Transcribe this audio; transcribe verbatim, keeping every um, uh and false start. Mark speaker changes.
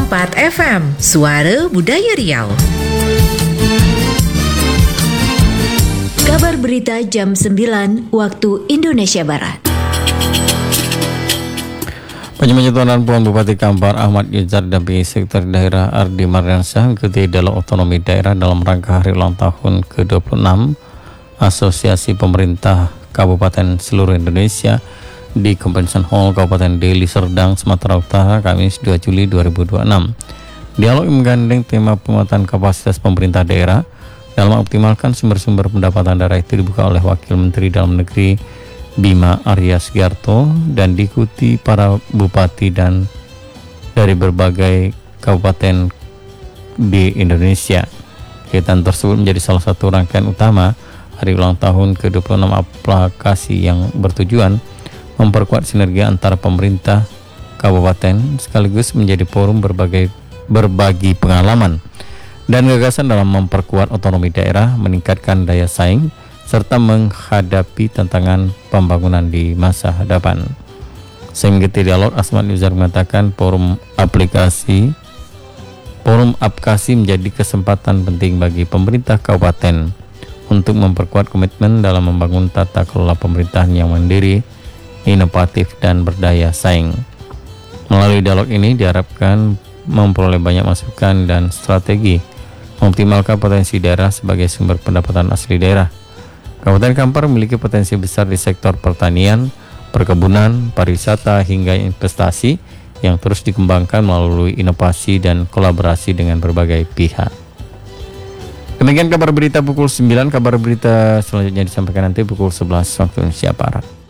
Speaker 1: empat F M, Suara Budaya Riau.
Speaker 2: Kabar berita jam sembilan waktu Indonesia Barat.
Speaker 3: Penyemangat Tuan Puan Bupati Kampar Ahmad Yuzar dampingi Sekretaris Daerah Ardi Mardiansyah mengikuti dialog otonomi daerah dalam rangka hari ulang tahun ke dua puluh enam Asosiasi Pemerintah Kabupaten seluruh Indonesia di Convention Hall Kabupaten Deli Serdang, Sumatera Utara, Kamis dua Juli dua ribu dua puluh enam. Dialog menggandeng tema penguatan kapasitas pemerintah daerah dalam mengoptimalkan sumber-sumber pendapatan daerah itu dibuka oleh Wakil Menteri Dalam Negeri Bima Arya Sugiarto dan diikuti para bupati dan dari berbagai kabupaten di Indonesia. Kegiatan tersebut menjadi salah satu rangkaian utama hari ulang tahun ke dua puluh enam aplikasi yang bertujuan memperkuat sinergi antara pemerintah kabupaten sekaligus menjadi forum berbagai berbagi pengalaman dan gagasan dalam memperkuat otonomi daerah, meningkatkan daya saing serta menghadapi tantangan pembangunan di masa hadapan. Sehingga dialog Asmat Yuzar mengatakan forum aplikasi forum aplikasi menjadi kesempatan penting bagi pemerintah kabupaten untuk memperkuat komitmen dalam membangun tata kelola pemerintahan yang mandiri, inovatif dan berdaya saing. Melalui dialog ini diharapkan memperoleh banyak masukan dan strategi mengoptimalkan potensi daerah sebagai sumber pendapatan asli daerah. Kabupaten Kampar memiliki potensi besar di sektor pertanian, perkebunan, pariwisata hingga investasi yang terus dikembangkan melalui inovasi dan kolaborasi dengan berbagai pihak. Demikian kabar berita pukul sembilan, kabar berita selanjutnya disampaikan nanti pukul sebelas waktu Indonesia Barat.